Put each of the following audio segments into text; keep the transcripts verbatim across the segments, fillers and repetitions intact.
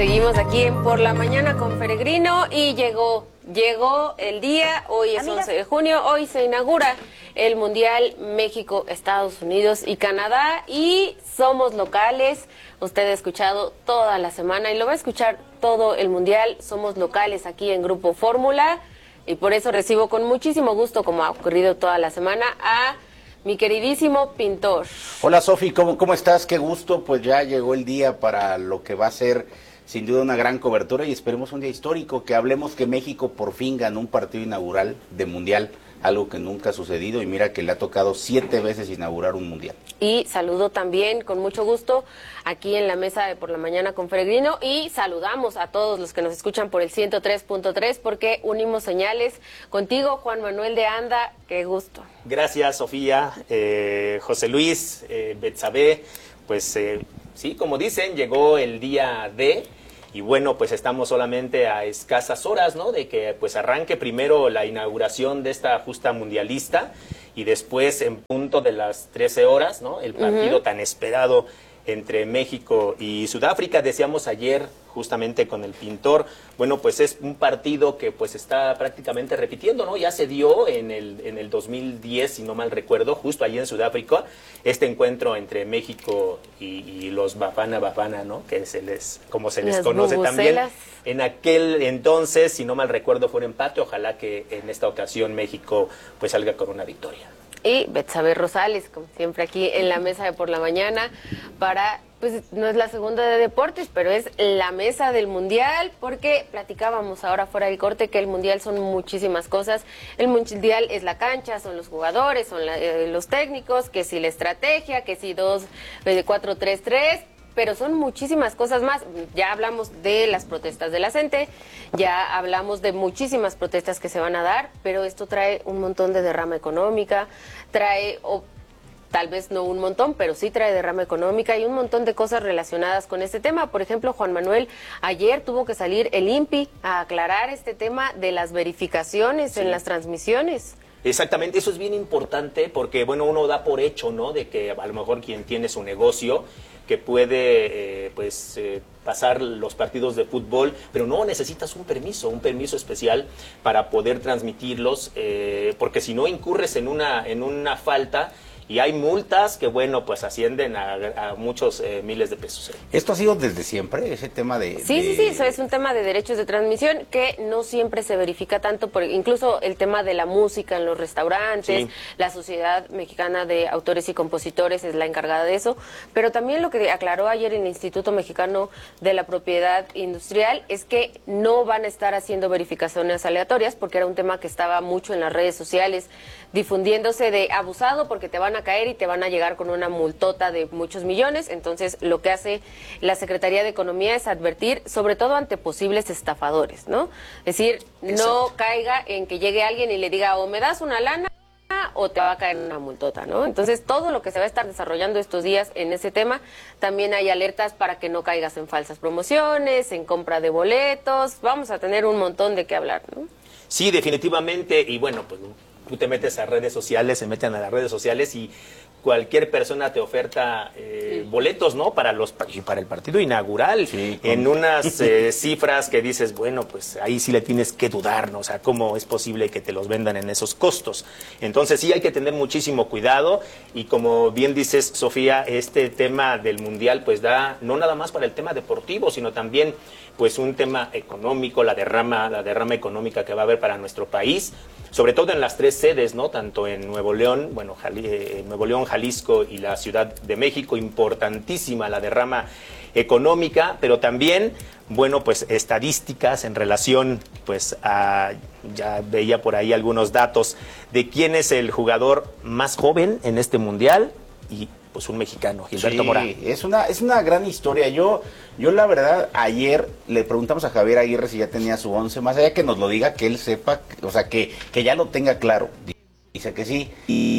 Seguimos aquí en Por la Mañana con Peregrino y llegó, llegó el día, hoy es once de junio, hoy se inaugura el Mundial México, Estados Unidos y Canadá y somos locales. Usted ha escuchado toda la semana y lo va a escuchar todo el Mundial. Somos locales aquí en Grupo Fórmula y por eso recibo con muchísimo gusto, como ha ocurrido toda la semana, a mi queridísimo Pintor. Hola Sofi, ¿cómo, ¿cómo estás? Qué gusto, pues ya llegó el día para lo que va a ser sin duda una gran cobertura y esperemos un día histórico, que hablemos que México por fin ganó un partido inaugural de Mundial, algo que nunca ha sucedido y mira que le ha tocado siete veces inaugurar un Mundial. Y saludo también con mucho gusto aquí en la mesa de Por la Mañana con Peregrino y saludamos a todos los que nos escuchan por el ciento tres punto tres porque unimos señales. Contigo, Juan Manuel de Anda, qué gusto. Gracias, Sofía, eh, José Luis, eh, Betsabe, pues eh, sí, como dicen, llegó el día D. Y bueno, pues estamos solamente a escasas horas, ¿no? De que pues arranque primero la inauguración de esta justa mundialista y después en punto de las trece horas, ¿no? El partido uh-huh. tan esperado entre México y Sudáfrica. Decíamos ayer justamente con el Pintor, bueno, pues es un partido que pues está prácticamente repitiendo, ¿no? Ya se dio en el, en el dos mil diez, si no mal recuerdo, justo allí en Sudáfrica, este encuentro entre México y, y los Bafana Bafana, ¿no? Que se les, como se les Las conoce bubucelas. También. En aquel entonces, si no mal recuerdo, fue un empate. Ojalá que en esta ocasión México pues salga con una victoria. Y Betsabe Rosales, como siempre aquí en la mesa de Por la Mañana, para, pues no es la segunda de deportes, pero es la mesa del Mundial, porque platicábamos ahora fuera del corte que el Mundial son muchísimas cosas. El Mundial es la cancha, son los jugadores, son la, eh, los técnicos, que si la estrategia, que si dos, eh, cuatro, tres, tres... pero son muchísimas cosas más. Ya hablamos de las protestas de la gente, ya hablamos de muchísimas protestas que se van a dar, pero esto trae un montón de derrama económica, trae, o tal vez no un montón, pero sí trae derrama económica y un montón de cosas relacionadas con este tema. Por ejemplo, Juan Manuel, ayer tuvo que salir el I N P I a aclarar este tema de las verificaciones sí. en las transmisiones. Exactamente, eso es bien importante porque, bueno, uno da por hecho, ¿no? De que a lo mejor quien tiene su negocio, que puede, eh, pues, eh, pasar los partidos de fútbol, pero no, necesitas un permiso, un permiso especial para poder transmitirlos, eh, porque si no incurres en una, en una falta. Y hay multas que, bueno, pues ascienden a, a muchos eh, miles de pesos. ¿eh? ¿Esto ha sido desde siempre, ese tema de...? Sí, de... sí, sí, eso es un tema de derechos de transmisión que no siempre se verifica tanto, por, incluso el tema de la música en los restaurantes, sí. La Sociedad Mexicana de Autores y Compositores es la encargada de eso, pero también lo que aclaró ayer el Instituto Mexicano de la Propiedad Industrial es que no van a estar haciendo verificaciones aleatorias, porque era un tema que estaba mucho en las redes sociales, difundiéndose de abusado porque te van a caer y te van a llegar con una multota de muchos millones. Entonces lo que hace la Secretaría de Economía es advertir, sobre todo ante posibles estafadores, ¿no? Es decir, Exacto. no caiga en que llegue alguien y le diga o me das una lana o te va a caer una multota, ¿no? Entonces todo lo que se va a estar desarrollando estos días en ese tema, también hay alertas para que no caigas en falsas promociones, en compra de boletos, vamos a tener un montón de qué hablar, ¿no? Sí, definitivamente, y bueno, pues tú te metes a redes sociales, se meten a las redes sociales y cualquier persona te oferta eh, sí. boletos, ¿no? Para los para el partido inaugural, sí, en unas eh, cifras que dices, bueno, pues ahí sí le tienes que dudar, ¿no? O sea, ¿cómo es posible que te los vendan en esos costos? Entonces sí hay que tener muchísimo cuidado y como bien dices, Sofía, este tema del Mundial pues da, no nada más para el tema deportivo, sino también pues un tema económico, la derrama, la derrama económica que va a haber para nuestro país, sobre todo en las tres sedes, ¿no? Tanto en Nuevo León, bueno, Jali, eh, Nuevo León, Jalisco y la Ciudad de México, importantísima la derrama económica, pero también, bueno, pues estadísticas en relación, pues a, ya veía por ahí algunos datos de quién es el jugador más joven en este Mundial y pues un mexicano, Gilberto sí, Mora. Es una, es una gran historia. Yo, yo la verdad, ayer le preguntamos a Javier Aguirre si ya tenía su once, más allá que nos lo diga, que él sepa, o sea, que, que ya lo tenga claro. Dice que sí.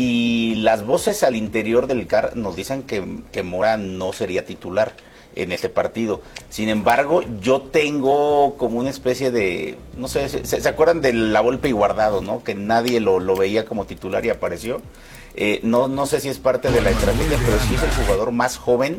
Y las voces al interior del C A R nos dicen que, que Mora no sería titular en este partido. Sin embargo, yo tengo como una especie de, no sé, ¿se, se acuerdan de La Volpe y Guardado, no? Que nadie lo, lo veía como titular y apareció. Eh, no, no sé si es parte de la estrategia, pero sí es el jugador más joven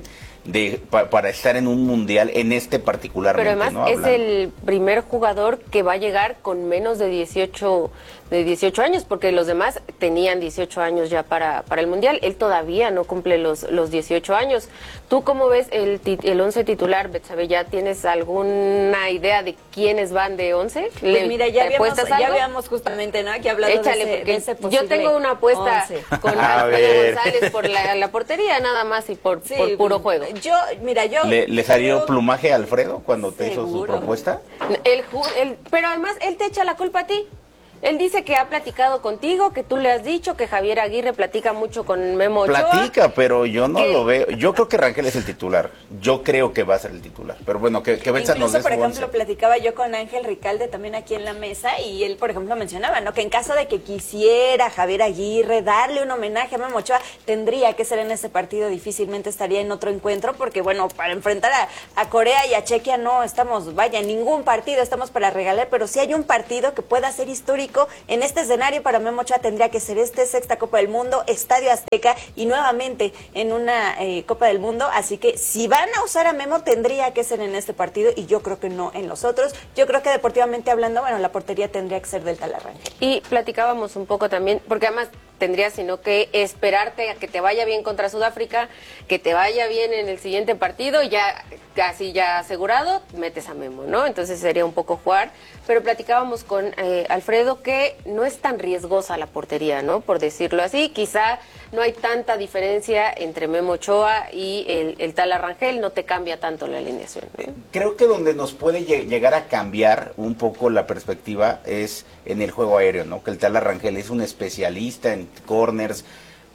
de pa, para estar en un mundial en este particular. Pero además ¿no? es el primer jugador que va a llegar con menos de dieciocho de dieciocho años, porque los demás tenían dieciocho años ya para, para el mundial. Él todavía no cumple los, los dieciocho años. ¿Tú cómo ves el, el once titular, Betsabe? ¿Ya tienes alguna idea de quiénes van de once? Pues mira, ya habíamos, ya habíamos justamente, ¿no? Aquí hablando Échale, de ese, de ese yo tengo una apuesta once con Alfredo González por la, la portería, nada más, y por, sí, por puro juego. Yo, mira, yo... ¿Le, ¿le salió creo... plumaje a Alfredo cuando te Seguro. hizo su propuesta? El, el, pero además, él te echa la culpa a ti. Él dice que ha platicado contigo, que tú le has dicho, que Javier Aguirre platica mucho con Memo Ochoa. Platica, pero yo no que... lo veo. Yo creo que Rangel es el titular. Yo creo que va a ser el titular. Pero bueno, que, que Betsa nos dé su por ejemplo, once. platicaba yo con Ángel Ricalde también aquí en la mesa y él, por ejemplo, mencionaba, ¿no? Que en caso de que quisiera Javier Aguirre darle un homenaje a Memo Ochoa, tendría que ser en ese partido, difícilmente estaría en otro encuentro, porque bueno, para enfrentar a, a Corea y a Chequia no estamos, vaya, en ningún partido estamos para regalar, pero si hay un partido que pueda ser histórico en este escenario para Memo Ochoa tendría que ser este sexta Copa del Mundo, Estadio Azteca y nuevamente en una eh, Copa del Mundo, así que si van a usar a Memo tendría que ser en este partido y yo creo que no en los otros. Yo creo que deportivamente hablando, bueno, la portería tendría que ser del Tala Rangel. Y platicábamos un poco también, porque además tendrías sino que esperarte a que te vaya bien contra Sudáfrica, que te vaya bien en el siguiente partido, ya casi ya asegurado, metes a Memo, ¿no? Entonces sería un poco jugar, pero platicábamos con eh, Alfredo que no es tan riesgosa la portería, ¿no? Por decirlo así, quizá no hay tanta diferencia entre Memo Ochoa y el, el Tala Rangel, no te cambia tanto la alineación, ¿no? Creo que donde nos puede llegar a cambiar un poco la perspectiva es en el juego aéreo, ¿no? Que el Tala Rangel es un especialista en corners,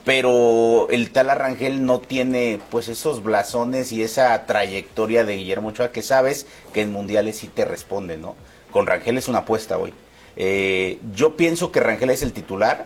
pero el Tala Rangel no tiene pues esos blasones y esa trayectoria de Guillermo Ochoa que sabes que en mundiales sí te responde, ¿no? Con Rangel es una apuesta hoy. Eh, yo pienso que Rangel es el titular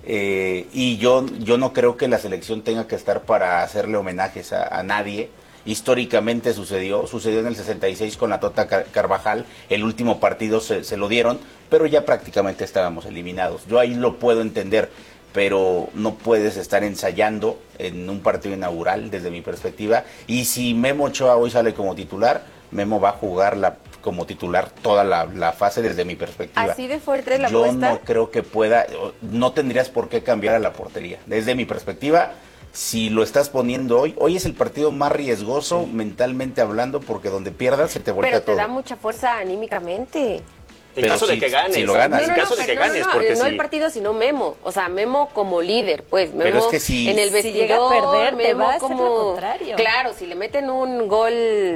eh, y yo, yo no creo que la selección tenga que estar para hacerle homenajes a, a nadie. Históricamente sucedió, sucedió en el sesenta y seis con la Tota Carvajal, el último partido se, se lo dieron, pero ya prácticamente estábamos eliminados. Yo ahí lo puedo entender, pero no puedes estar ensayando en un partido inaugural desde mi perspectiva, y si Memo Ochoa hoy sale como titular, Memo va a jugar la, como titular toda la, la fase desde mi perspectiva. ¿Así de fuerte es la Yo apuesta? no creo que pueda, no tendrías por qué cambiar a la portería. Desde mi perspectiva, si lo estás poniendo hoy, hoy es el partido más riesgoso sí. mentalmente hablando, porque donde pierdas se te voltea todo. Pero te da mucha fuerza anímicamente. En caso si, de que ganes. Si lo ganas. No, no, no, en caso de que no, ganes. No, no, porque no si... el partido, sino Memo. O sea, Memo como líder, pues. Memo pero es que si, en el vestidor, si llega a perder, Memo te va a como... hacer lo contrario. Claro, si le meten un gol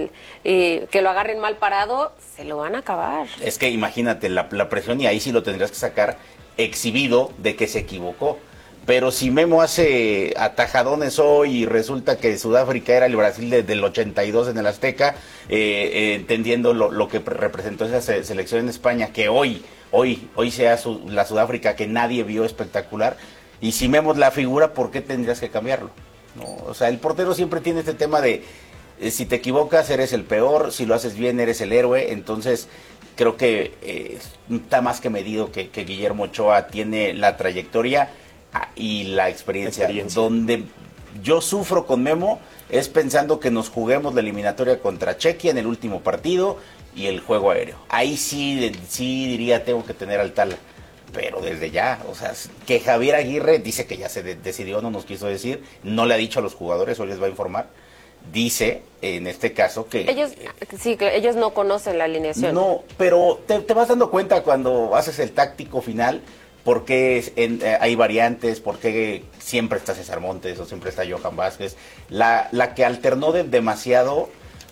eh, que lo agarren mal parado, se lo van a acabar. Es que imagínate la, la presión, y ahí sí lo tendrías que sacar exhibido de que se equivocó. Pero si Memo hace atajadones hoy y resulta que Sudáfrica era el Brasil de, del ochenta y dos en el Azteca, eh, eh, entendiendo lo, lo que representó esa se, selección en España, que hoy, hoy, hoy sea su, la Sudáfrica que nadie vio espectacular, y si Memo es la figura, ¿por qué tendrías que cambiarlo? ¿No? O sea, el portero siempre tiene este tema de, eh, si te equivocas eres el peor, si lo haces bien eres el héroe, entonces... Creo que eh, está más que medido que, que Guillermo Ochoa tiene la trayectoria y la experiencia. experiencia. Donde yo sufro con Memo es pensando que nos juguemos la eliminatoria contra Chequia en el último partido y el juego aéreo. Ahí sí, sí diría tengo que tener al Tala. Pero desde ya, o sea, que Javier Aguirre dice que ya se de- decidió, no nos quiso decir, no le ha dicho a los jugadores, hoy les va a informar. Dice, en este caso, que... Ellos sí, que ellos no conocen la alineación. No, pero te, te vas dando cuenta cuando haces el táctico final, por qué en, eh, hay variantes, por qué siempre está César Montes o siempre está Johan Vázquez. La, la que alternó de, demasiado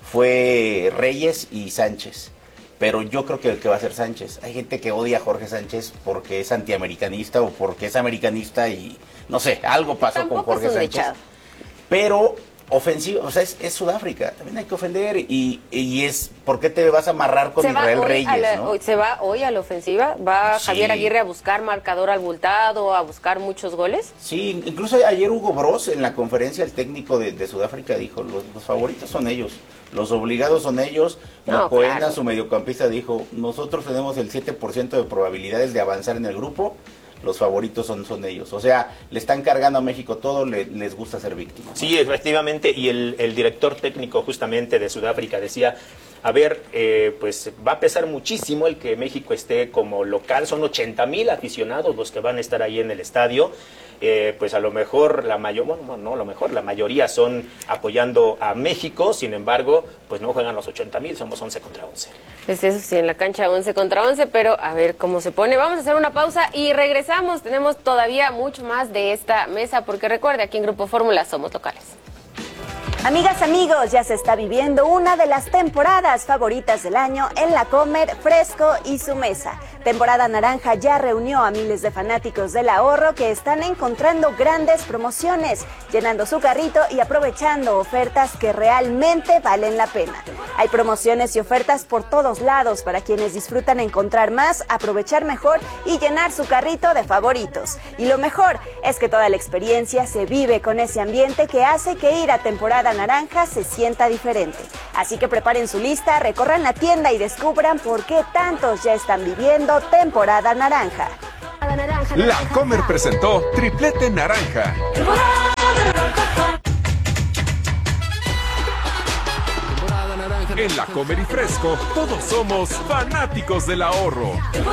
fue Reyes y Sánchez. Pero yo creo que el que va a ser Sánchez. Hay gente que odia a Jorge Sánchez porque es antiamericanista o porque es americanista y no sé, algo pasó Tampoco con Jorge es un Sánchez. dechado. Pero ofensivo, o sea, es, es Sudáfrica, también hay que ofender y, y es, ¿por qué te vas a amarrar con se va Israel hoy Reyes? a la, ¿no? hoy, se va hoy a la ofensiva, va Sí. Javier Aguirre a buscar marcador abultado, a buscar muchos goles. Sí, incluso ayer Hugo Bros en la conferencia, el técnico de, de Sudáfrica dijo, los, los favoritos son ellos, los obligados son ellos. No, Mocoena, claro. su mediocampista, dijo, nosotros tenemos el siete por ciento de probabilidades de avanzar en el grupo, los favoritos son, son ellos. O sea, le están cargando a México todo, le, les gusta ser víctimas. Sí, efectivamente, y el, el director técnico justamente de Sudáfrica decía, a ver, eh, pues va a pesar muchísimo el que México esté como local, son ochenta mil aficionados los que van a estar ahí en el estadio. Eh, pues a lo mejor la mayor, bueno, no, a lo mejor la mayoría son apoyando a México, sin embargo, pues no juegan los ochenta mil, somos once contra once. Pues eso sí, en la cancha once contra once, pero a ver cómo se pone. Vamos a hacer una pausa y regresamos. Tenemos todavía mucho más de esta mesa, porque recuerde, aquí en Grupo Fórmula somos locales. Amigas, amigos, ya se está viviendo una de las temporadas favoritas del año en La Comer, Fresco y Su Mesa. Temporada naranja ya reunió a miles de fanáticos del ahorro que están encontrando grandes promociones, llenando su carrito y aprovechando ofertas que realmente valen la pena. Hay promociones y ofertas por todos lados para quienes disfrutan encontrar más, aprovechar mejor y llenar su carrito de favoritos. Y lo mejor es que toda la experiencia se vive con ese ambiente que hace que ir a temporada naranja se sienta diferente. Así que preparen su lista, recorran la tienda y descubran por qué tantos ya están viviendo temporada naranja. La Comer presentó Triplete Naranja. En La Comer y Fresco, todos somos fanáticos del ahorro.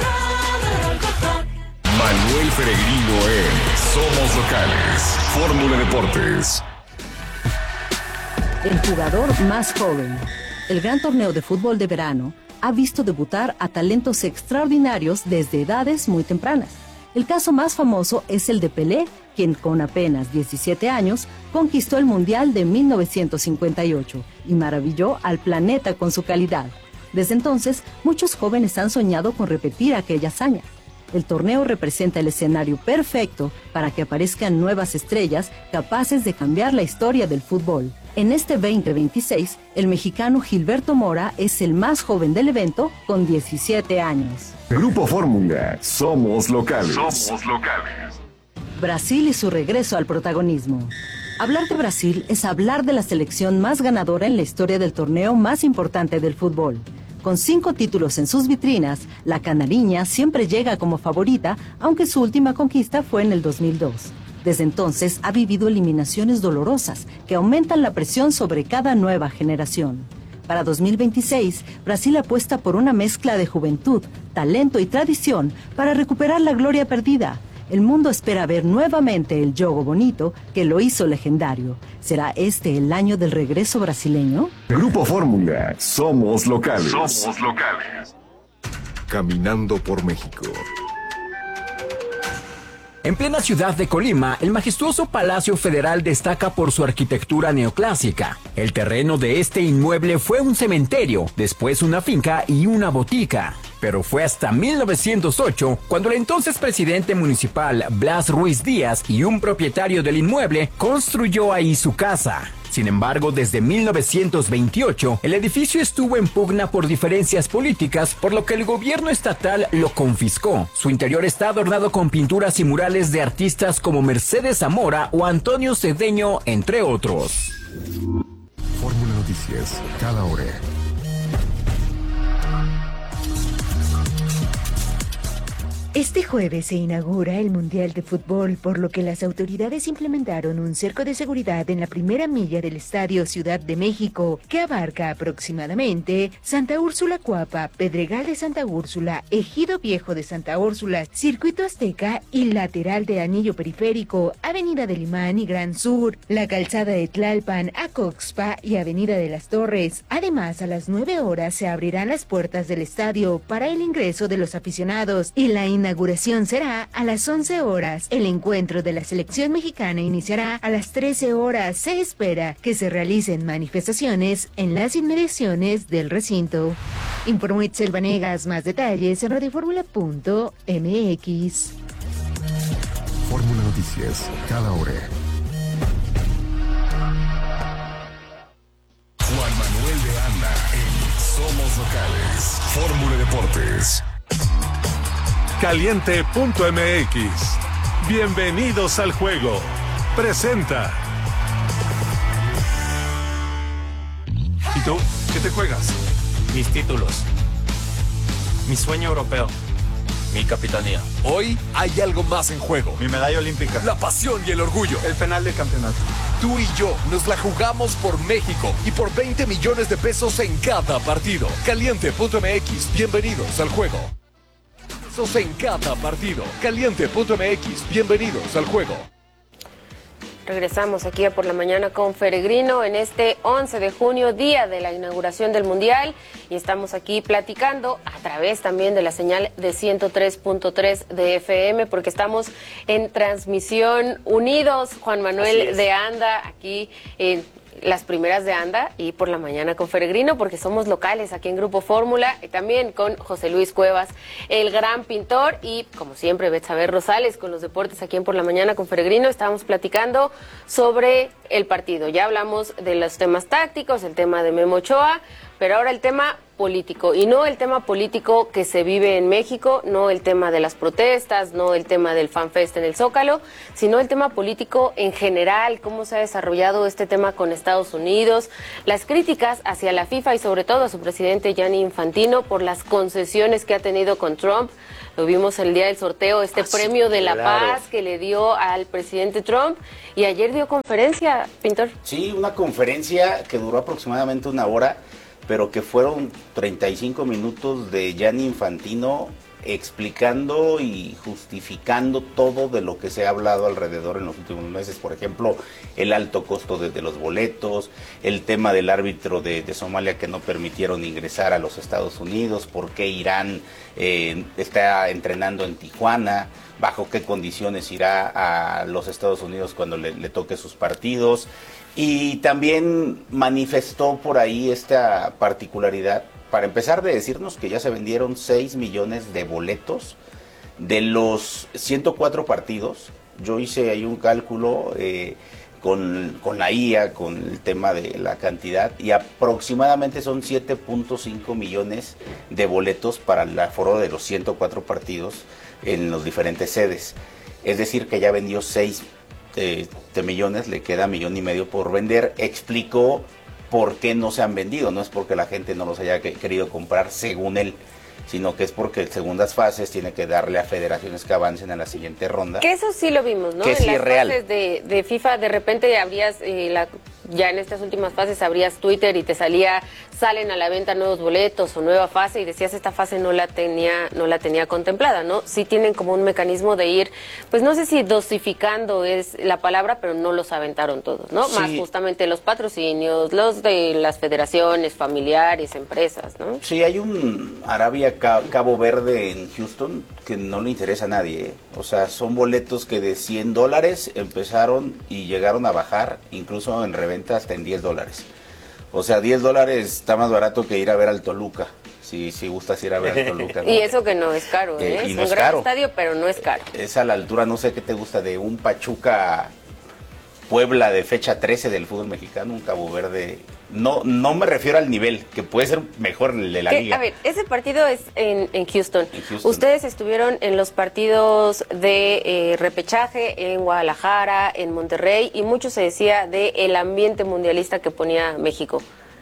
Manuel Peregrino en Somos Locales. Fórmula Deportes. El jugador más joven. El gran torneo de fútbol de verano ha visto debutar a talentos extraordinarios desde edades muy tempranas. El caso más famoso es el de Pelé, quien con apenas diecisiete años conquistó el Mundial de mil novecientos cincuenta y ocho y maravilló al planeta con su calidad. Desde entonces, muchos jóvenes han soñado con repetir aquella hazaña. El torneo representa el escenario perfecto para que aparezcan nuevas estrellas capaces de cambiar la historia del fútbol. En este veinte veintiséis, el mexicano Gilberto Mora es el más joven del evento con diecisiete años. Grupo Fórmula, somos locales. Somos locales. Brasil y su regreso al protagonismo. Hablar de Brasil es hablar de la selección más ganadora en la historia del torneo más importante del fútbol. Con cinco títulos en sus vitrinas, la canariña siempre llega como favorita, aunque su última conquista fue en el dos mil dos. Desde entonces ha vivido eliminaciones dolorosas que aumentan la presión sobre cada nueva generación. Para dos mil veintiséis, Brasil apuesta por una mezcla de juventud, talento y tradición para recuperar la gloria perdida. El mundo espera ver nuevamente el Jogo Bonito que lo hizo legendario. ¿Será este el año del regreso brasileño? Grupo Fórmula, somos locales. Somos locales. Caminando por México. En plena ciudad de Colima, el majestuoso Palacio Federal destaca por su arquitectura neoclásica. El terreno de este inmueble fue un cementerio, después una finca y una botica. Pero fue hasta mil novecientos ocho cuando el entonces presidente municipal Blas Ruiz Díaz y un propietario del inmueble construyó ahí su casa. Sin embargo, desde mil novecientos veintiocho, el edificio estuvo en pugna por diferencias políticas, por lo que el gobierno estatal lo confiscó. Su interior está adornado con pinturas y murales de artistas como Mercedes Zamora o Antonio Cedeño, entre otros. Fórmula Noticias, cada hora. Este jueves se inaugura el Mundial de Fútbol, por lo que las autoridades implementaron un cerco de seguridad en la primera milla del Estadio Ciudad de México, que abarca aproximadamente Santa Úrsula Cuapa, Pedregal de Santa Úrsula, Ejido Viejo de Santa Úrsula, Circuito Azteca y lateral de Anillo Periférico, Avenida del Imán y Gran Sur, la calzada de Tlalpan, Acoxpa y Avenida de las Torres. Además, a las nueve horas se abrirán las puertas del estadio para el ingreso de los aficionados y la inauguración La inauguración será a las once horas. El encuentro de la selección mexicana iniciará a las trece horas. Se espera que se realicen manifestaciones en las inmediaciones del recinto. Informó Itzel Vanegas. Más detalles en radioformula punto m x. Fórmula Noticias, cada hora. Juan Manuel de Anda en Somos Locales. Fórmula Deportes. Caliente punto m x. Bienvenidos al juego. Presenta. ¿Y tú? ¿Qué te juegas? Mis títulos. Mi sueño europeo. Mi capitanía. Hoy hay algo más en juego. Mi medalla olímpica. La pasión y el orgullo. El penal de campeonato. Tú y yo nos la jugamos por México y por veinte millones de pesos en cada partido. Caliente punto m x. Bienvenidos al juego. Pesos en cada partido. Caliente punto m x. Bienvenidos al juego. Regresamos aquí a Por la Mañana con Feregrino en este once de junio, día de la inauguración del Mundial, y estamos aquí platicando a través también de la señal de ciento tres punto tres de F M, porque estamos en transmisión unidos, Juan Manuel de Anda, aquí en las primeras de Anda y Por la Mañana con Feregrino, porque somos locales aquí en Grupo Fórmula, y también con José Luis Cuevas, el gran pintor, y como siempre Betsabe Rosales con los deportes aquí en Por la Mañana con Feregrino. Estábamos platicando sobre el partido, ya hablamos de los temas tácticos, el tema de Memo Ochoa, pero ahora el tema político, y no el tema político que se vive en México, no el tema de las protestas, no el tema del FanFest en el Zócalo, sino el tema político en general, cómo se ha desarrollado este tema con Estados Unidos, las críticas hacia la FIFA y sobre todo a su presidente Gianni Infantino por las concesiones que ha tenido con Trump. Lo vimos el día del sorteo, este ah, premio de la claro. paz que le dio al presidente Trump, y ayer dio conferencia, pintor. Sí, una conferencia que duró aproximadamente una hora, pero que fueron treinta y cinco minutos de Gianni Infantino explicando y justificando todo de lo que se ha hablado alrededor en los últimos meses. Por ejemplo, el alto costo de, de los boletos, el tema del árbitro de, de Somalia que no permitieron ingresar a los Estados Unidos, por qué Irán eh, está entrenando en Tijuana, bajo qué condiciones irá a los Estados Unidos cuando le, le toque sus partidos. Y también manifestó por ahí esta particularidad, para empezar, de decirnos que ya se vendieron seis millones de boletos de los ciento cuatro partidos. Yo hice ahí un cálculo eh, con, con la I A, con el tema de la cantidad, y aproximadamente son siete punto cinco millones de boletos para el aforo de los ciento cuatro partidos en los diferentes sedes. Es decir, que ya vendió seis de, de millones, le queda millón y medio por vender. Explicó por qué no se han vendido, no es porque la gente no los haya que, querido comprar según él, sino que es porque en segundas fases tiene que darle a federaciones que avancen a la siguiente ronda. Que eso sí lo vimos, ¿no? Que en sí las es real. fases de, de FIFA, de repente abrías, eh, la, ya en estas últimas fases abrías Twitter y te salía, salen a la venta nuevos boletos o nueva fase, y decías esta fase no la tenía, no la tenía contemplada, ¿no? Sí tienen como un mecanismo de ir, pues no sé si dosificando es la palabra, pero no los aventaron todos, ¿no? Sí. Más justamente los patrocinios, los de las federaciones, familiares, empresas, ¿no? Sí, hay un Arabia Cabo Verde en Houston que no le interesa a nadie, ¿eh? O sea, son boletos que de cien dólares empezaron y llegaron a bajar, incluso en reventa hasta en diez dólares. O sea, diez dólares está más barato que ir a ver al Toluca, si, si gustas ir a ver al Toluca, ¿no? Y eso que no es caro, ¿eh? eh es no un es gran caro. estadio, pero no es caro. Es a la altura, no sé qué te gusta, de un Pachuca Puebla de fecha trece del fútbol mexicano, un Cabo Verde. No no me refiero al nivel, que puede ser mejor el de la ¿Qué? liga. A ver, ese partido es en, en, Houston. en Houston. Ustedes estuvieron en los partidos de eh, repechaje en Guadalajara, en Monterrey, y mucho se decía de el ambiente mundialista que ponía México.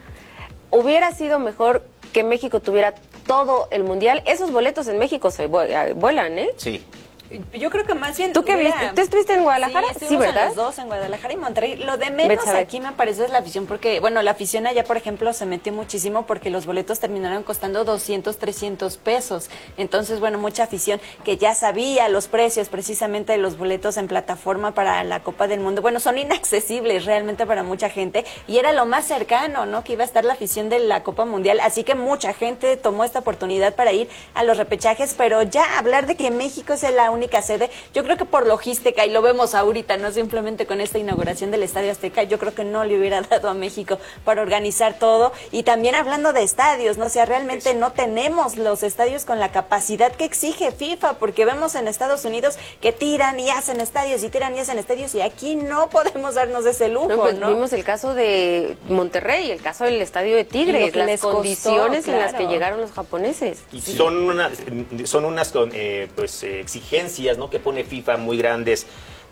¿Hubiera sido mejor que México tuviera todo el mundial? Esos boletos en México se vuelan, ¿eh? Sí. Yo creo que más bien... ¿Tú qué hubiera... viste? ¿Tú estuviste en Guadalajara? Sí, sí, ¿verdad? En los dos, en Guadalajara y Monterrey. Lo de menos aquí me parece es la afición, porque, bueno, la afición allá, por ejemplo, se metió muchísimo porque los boletos terminaron costando doscientos, trescientos pesos. Entonces, bueno, mucha afición que ya sabía los precios precisamente de los boletos en plataforma para la Copa del Mundo. Bueno, son inaccesibles realmente para mucha gente, y era lo más cercano, ¿no? Que iba a estar la afición de la Copa Mundial. Así que mucha gente tomó esta oportunidad para ir a los repechajes, pero ya hablar de que México es la única sede, yo creo que por logística, y lo vemos ahorita, no simplemente con esta inauguración del Estadio Azteca, yo creo que no le hubiera dado a México para organizar todo. Y también hablando de estadios, ¿no? O sea, realmente no tenemos los estadios con la capacidad que exige FIFA, porque vemos en Estados Unidos que tiran y hacen estadios y tiran y hacen estadios, y aquí no podemos darnos ese lujo, ¿no? Pues ¿no? Vimos el caso de Monterrey, el caso del Estadio de Tigres, las les condiciones costó, claro, en las que llegaron los japoneses. Y sí. son, una, son unas eh, pues, eh, exigencias, ¿no?, que pone FIFA muy grandes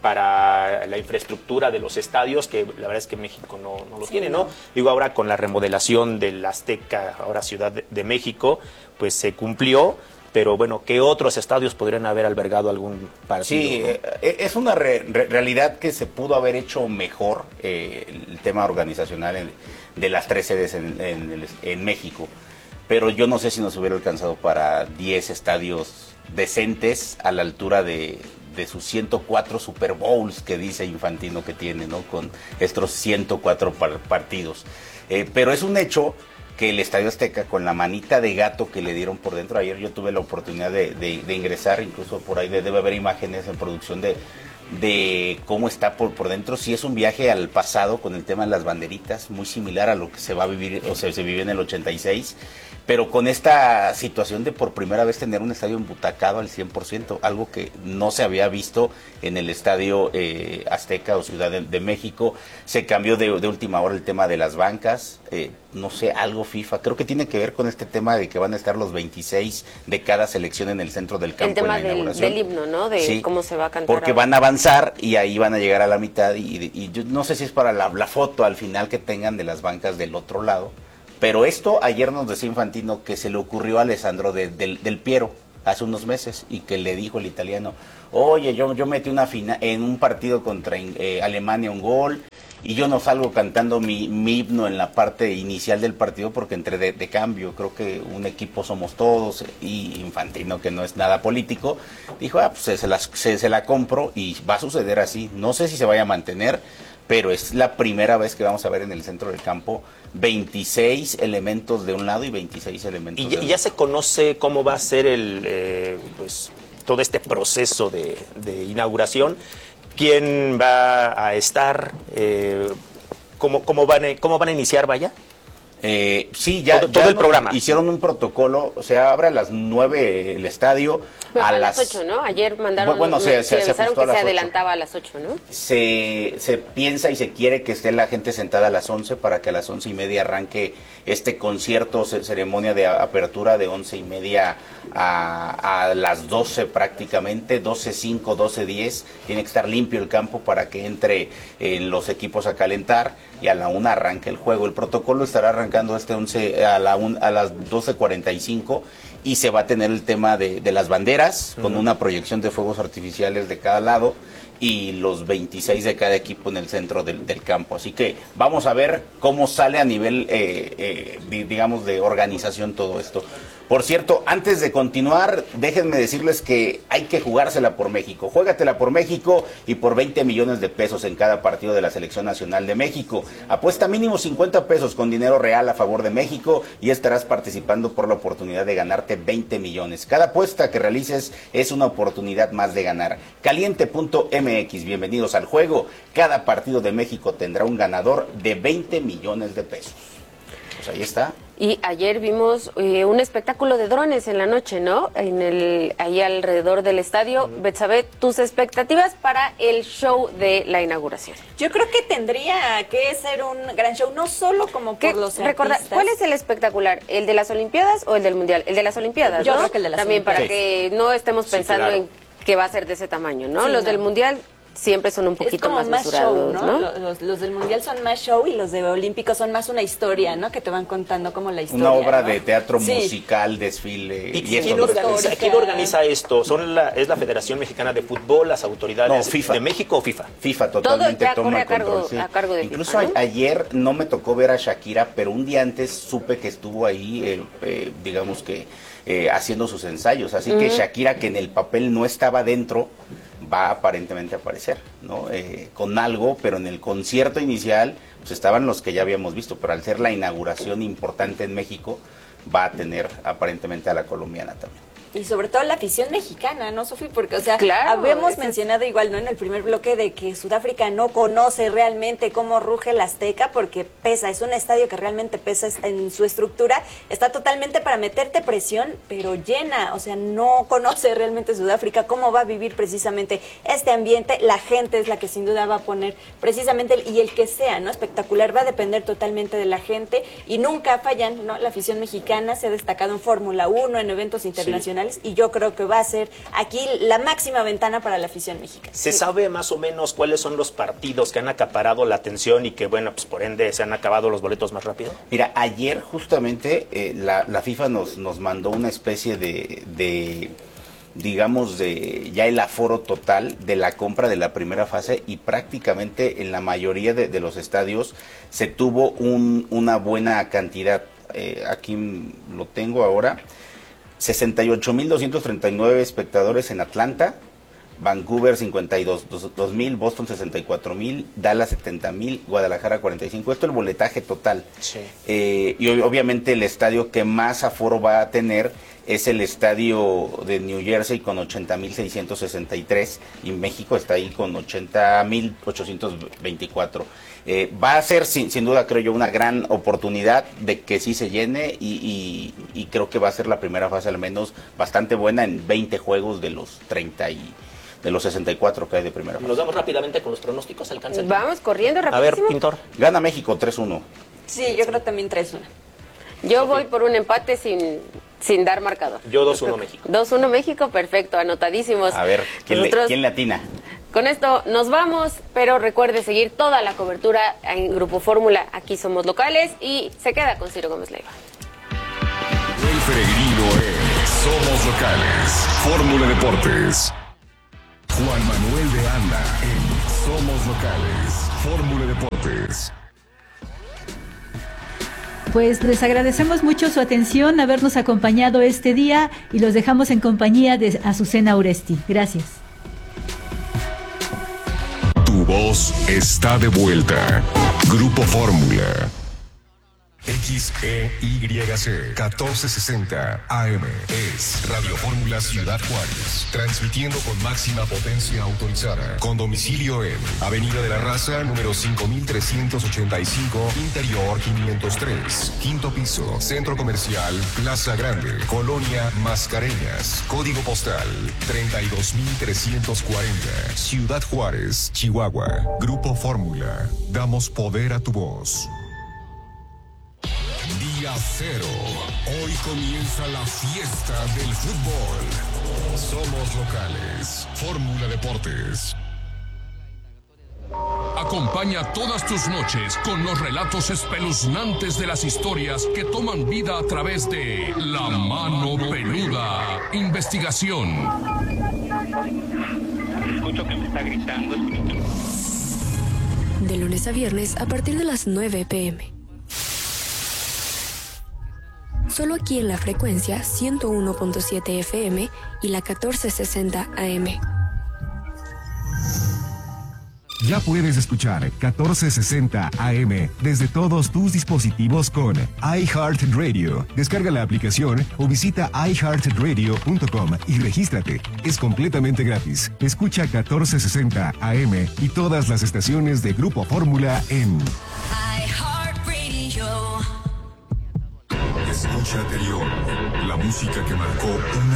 para la infraestructura de los estadios, que la verdad es que México no, no lo sí, tiene, ¿no? ¿no? Digo, ahora con la remodelación del Azteca, ahora Ciudad de, de México, pues se cumplió, pero bueno, ¿qué otros estadios podrían haber albergado algún partido? Sí, ¿no? eh, es una re, re, realidad que se pudo haber hecho mejor eh, el tema organizacional en, de las tres sedes en, en, en México, pero yo no sé si nos hubiera alcanzado para diez estadios decentes a la altura de, de sus ciento cuatro Super Bowls que dice Infantino que tiene, ¿no? Con estos ciento cuatro par, partidos. Eh, pero es un hecho que el Estadio Azteca, con la manita de gato que le dieron por dentro, ayer yo tuve la oportunidad de, de, de ingresar, incluso por ahí debe haber imágenes en producción de, de cómo está por, por dentro. Sí, es un viaje al pasado con el tema de las banderitas, muy similar a lo que se va a vivir, o sea, se vivió en el ochenta y seis, pero con esta situación de por primera vez tener un estadio embutacado al cien por ciento, algo que no se había visto en el Estadio eh, Azteca o Ciudad de, de México. Se cambió de, de última hora el tema de las bancas, eh, no sé, algo FIFA, creo que tiene que ver con este tema de que van a estar los veintiséis de cada selección en el centro del campo. El tema en la del, inauguración. del himno, ¿no? De sí, cómo se va a cantar. Porque ahora. van a avanzar y ahí van a llegar a la mitad y, y yo no sé si es para la, la foto al final que tengan de las bancas del otro lado. Pero esto ayer nos decía Infantino que se le ocurrió a Alessandro de, de, del Piero hace unos meses y que le dijo el italiano, oye, yo, yo metí una fina, en un partido contra eh, Alemania un gol y yo no salgo cantando mi, mi himno en la parte inicial del partido porque entré de, de cambio, creo que un equipo somos todos, y Infantino, que no es nada político, dijo, ah, pues se, se, la, se, se la compro y va a suceder así, no sé si se vaya a mantener, pero es la primera vez que vamos a ver en el centro del campo veintiséis elementos de un lado y veintiséis elementos y de ya, otro. y ya se conoce cómo va a ser el eh, pues todo este proceso de, de inauguración, quién va a estar, eh, cómo, cómo, van a, cómo van a iniciar, vaya. Eh, sí, ya, todo, ya todo el programa. Hicieron un protocolo, o sea, abre a las nueve el estadio. Pero a, a las las ocho, ¿no? Ayer mandaron, bueno, se, se, sí, se avisaron ajustó a que se las ocho. adelantaba a las ocho, ¿no? Se, se piensa y se quiere que esté la gente sentada a las once para que a las once y media arranque este concierto, ceremonia de apertura de once y media a, a las doce prácticamente, doce cinco, doce diez. Tiene que estar limpio el campo para que entre eh, los equipos a calentar y a la una arranque el juego. El protocolo estará arrancando este once a, la un, a las doce cuarenta y cinco y se va a tener el tema de, de las banderas, uh-huh, con una proyección de fuegos artificiales de cada lado y los veintiséis de cada equipo en el centro del, del campo. Así que vamos a ver cómo sale a nivel, eh, eh, digamos, de organización todo esto. Por cierto, antes de continuar, déjenme decirles que hay que jugársela por México. Juégatela por México y por veinte millones de pesos en cada partido de la Selección Nacional de México. Apuesta mínimo cincuenta pesos con dinero real a favor de México y estarás participando por la oportunidad de ganarte veinte millones. Cada apuesta que realices es una oportunidad más de ganar. Caliente punto m x, bienvenidos al juego. Cada partido de México tendrá un ganador de veinte millones de pesos. Pues ahí está. Y ayer vimos eh, un espectáculo de drones en la noche, ¿no? En el ahí alrededor del estadio. Uh-huh. Betsabe, tus expectativas para el show de la inauguración. Yo creo que tendría que ser un gran show, no solo como por los recordar, artistas. ¿Cuál es el espectacular? ¿El de las Olimpiadas o el del Mundial? El de las Olimpiadas, Yo ¿no? creo que el de las También Olimpiadas. para que no estemos pensando sí, claro, en que va a ser de ese tamaño, ¿no? Sí, los no. del Mundial siempre son un poquito más, más mesurados, show, ¿no? ¿no? Los, los del Mundial son más show y los de Olímpicos son más una historia, ¿no? Que te van contando como la historia. Una obra, ¿no?, de teatro sí, musical, desfile. ¿Y, y quién, eso organiza, ¿quién organiza esto? ¿Son la, ¿Es la Federación Mexicana de Fútbol, las autoridades no, FIFA. de México o FIFA? FIFA totalmente Todo toma a el control. Cargo, sí. a cargo de Incluso FIFA, ¿no? ayer no me tocó ver a Shakira, pero un día antes supe que estuvo ahí, eh, eh, digamos que eh, haciendo sus ensayos. Así uh-huh, que Shakira, que en el papel no estaba dentro, va aparentemente a aparecer, ¿no? Eh, con algo, pero en el concierto inicial pues estaban los que ya habíamos visto, pero al ser la inauguración importante en México, va a tener aparentemente a la colombiana también. Y sobre todo la afición mexicana, ¿no, Sofi? Porque, o sea, claro, habíamos mencionado igual, ¿no?, en el primer bloque de que Sudáfrica no conoce realmente cómo ruge el Azteca porque pesa, es un estadio que realmente pesa en su estructura, está totalmente para meterte presión, pero llena, o sea, no conoce realmente Sudáfrica cómo va a vivir precisamente este ambiente, la gente es la que sin duda va a poner precisamente, el, y el que sea, ¿no?, espectacular, va a depender totalmente de la gente y nunca fallan, ¿no? La afición mexicana se ha destacado en Fórmula uno, en eventos internacionales, sí, internacionales, y yo creo que va a ser aquí la máxima ventana para la afición mexicana. ¿Se sí. sabe más o menos cuáles son los partidos que han acaparado la atención y que, bueno, pues por ende se han acabado los boletos más rápido? Mira, ayer justamente eh, la, la FIFA nos, nos mandó una especie de, de, digamos, de ya el aforo total de la compra de la primera fase, y prácticamente en la mayoría de, de los estadios se tuvo un, una buena cantidad. Eh, aquí lo tengo ahora, sesenta y ocho mil doscientos treinta y nueve espectadores en Atlanta, Vancouver cincuenta y dos mil, Boston sesenta y cuatro mil, Dallas setenta mil, Guadalajara cuarenta y cinco. Esto es el boletaje total. Sí. Eh, y obviamente el estadio que más aforo va a tener es el estadio de New Jersey con ochenta mil seiscientos sesenta y tres, y México está ahí con ochenta mil ochocientos veinticuatro. Eh, va a ser sin, sin duda, creo yo, una gran oportunidad de que sí se llene, y, y, y creo que va a ser la primera fase al menos bastante buena en veinte juegos de los treinta y de los sesenta y cuatro que hay de primera fase. Nos vamos rápidamente con los pronósticos, alcanza el Vamos corriendo A rapidísimo. ver, Pintor. Gana México tres uno. Sí, yo creo también tres uno. Yo voy por un empate sin, sin dar marcador. Yo dos uno México. dos uno México, perfecto, anotadísimos. A ver, ¿quién, Nosotros, le, ¿quién le atina? Con esto nos vamos, pero recuerde seguir toda la cobertura en Grupo Fórmula. Aquí somos locales, y se queda con Ciro Gómez Leiva. El peregrino es Somos Locales, Fórmula Deportes. Juan Manuel de Anda en Somos Locales, Fórmula Deportes. Pues les agradecemos mucho su atención, habernos acompañado este día, y los dejamos en compañía de Azucena Uresti. Gracias. Tu voz está de vuelta. Grupo Fórmula. X E Y C catorce sesenta A M es Radio Fórmula Ciudad Juárez, transmitiendo con máxima potencia autorizada, con domicilio en Avenida de la Raza, número cinco mil trescientos ochenta y cinco, Interior quinientos tres, quinto piso, Centro Comercial Plaza Grande, Colonia Mascareñas, código postal treinta y dos mil trescientos cuarenta, Ciudad Juárez, Chihuahua. Grupo Fórmula, damos poder a tu voz. Día cero. Hoy comienza la fiesta del fútbol. Somos locales. Fórmula Deportes. Acompaña todas tus noches con los relatos espeluznantes de las historias que toman vida a través de La Mano Peluda. Investigación. Escucho que me está gritando. De lunes a viernes a partir de las nueve pe eme. Solo aquí en la frecuencia ciento uno punto siete efe eme y la catorce sesenta A eme. Ya puedes escuchar catorce sesenta A eme desde todos tus dispositivos con iHeartRadio. Descarga la aplicación o visita i heart radio punto com y regístrate. Es completamente gratis. Escucha catorce sesenta A eme y todas las estaciones de Grupo Fórmula en iHeartRadio. Escucha anterior, la música que marcó una